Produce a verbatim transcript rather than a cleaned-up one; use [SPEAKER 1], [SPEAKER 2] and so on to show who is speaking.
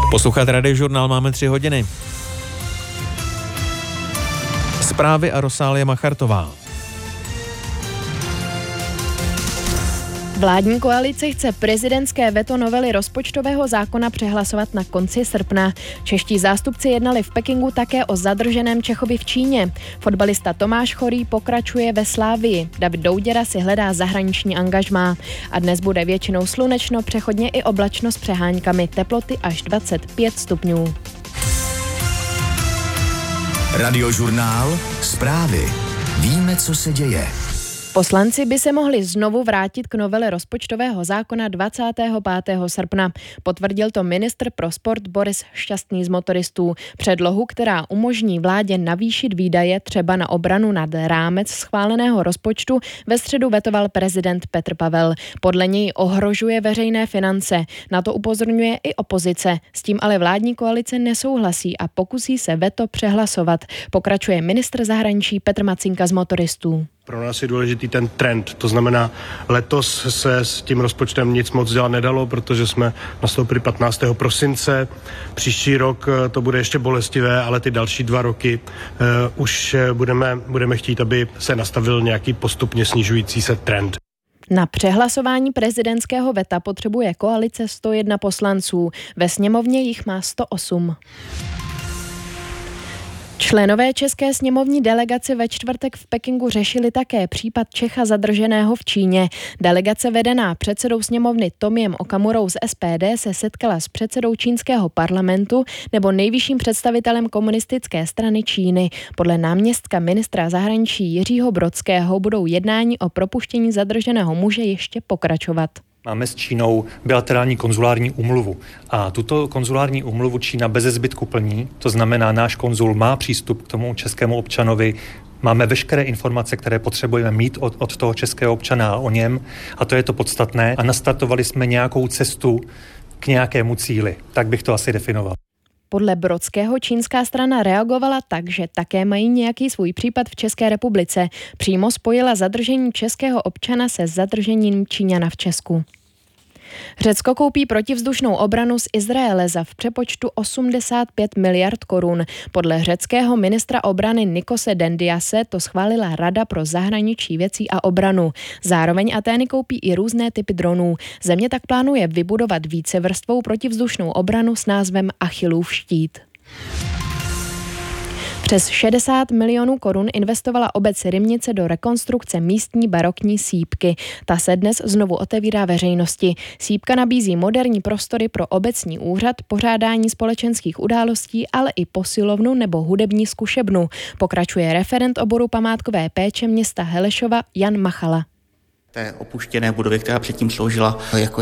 [SPEAKER 1] Poslouchat Radiožurnál máme tři hodiny. Zprávy a Rosálie Machartová.
[SPEAKER 2] Vládní koalice chce prezidentské veto novely rozpočtového zákona přehlasovat na konci srpna. Čeští zástupci jednali v Pekingu také o zadrženém Čechovi v Číně. Fotbalista Tomáš Chorý pokračuje ve Slávii. David Douděra si hledá zahraniční angažmá. A dnes bude většinou slunečno, přechodně i oblačno s přeháňkami, teploty až dvacet pět stupňů.
[SPEAKER 3] Radiožurnál, zprávy. Víme, co se děje.
[SPEAKER 2] Poslanci by se mohli znovu vrátit k novele rozpočtového zákona dvacátého pátého srpna. Potvrdil to ministr pro sport Boris Šťastný z Motoristů. Předlohu, která umožní vládě navýšit výdaje třeba na obranu nad rámec schváleného rozpočtu, ve středu vetoval prezident Petr Pavel. Podle něj ohrožuje veřejné finance. Na to upozorňuje i opozice. S tím ale vládní koalice nesouhlasí a pokusí se veto přehlasovat. Pokračuje ministr zahraničí Petr Macinka z Motoristů.
[SPEAKER 4] Pro nás je důležitý ten trend, to znamená, letos se s tím rozpočtem nic moc dělat nedalo, protože jsme nastoupili patnáctého prosince, příští rok to bude ještě bolestivé, ale ty další dva roky uh, už budeme, budeme chtít, aby se nastavil nějaký postupně snižující se trend.
[SPEAKER 2] Na přehlasování prezidentského veta potřebuje koalice sto jedna poslanců, ve sněmovně jich má sto osm. Členové české sněmovní delegace ve čtvrtek v Pekingu řešili také případ Čecha zadrženého v Číně. Delegace vedená předsedou sněmovny Tomiem Okamurou z S P D se setkala s předsedou čínského parlamentu nebo nejvyšším představitelem komunistické strany Číny. Podle náměstka ministra zahraničí Jiřího Brodského budou jednání o propuštění zadrženého muže ještě pokračovat.
[SPEAKER 5] Máme s Čínou bilaterální konzulární úmluvu a tuto konzulární úmluvu Čína beze zbytku plní, to znamená, náš konzul má přístup k tomu českému občanovi, máme veškeré informace, které potřebujeme mít od, od toho českého občana a o něm a to je to podstatné a nastartovali jsme nějakou cestu k nějakému cíli, tak bych to asi definoval.
[SPEAKER 2] Podle Brodského čínská strana reagovala tak, že také mají nějaký svůj případ v České republice. Přímo spojila zadržení českého občana se zadržením Číňana v Česku. Řecko koupí protivzdušnou obranu z Izraele za v přepočtu osmdesát pět miliard korun. Podle řeckého ministra obrany Nikose Dendiase to schválila Rada pro zahraničí věcí a obranu. Zároveň Atény koupí i různé typy dronů. Země tak plánuje vybudovat vícevrstvou protivzdušnou obranu s názvem Achillův štít. Přes šedesát milionů korun investovala obec Rymnice do rekonstrukce místní barokní sýpky. Ta se dnes znovu otevírá veřejnosti. Sýpka nabízí moderní prostory pro obecní úřad, pořádání společenských událostí, ale i posilovnu nebo hudební zkušebnu. Pokračuje referent oboru památkové péče města Helešova Jan Machala.
[SPEAKER 6] Té opuštěné budově, která předtím sloužila jako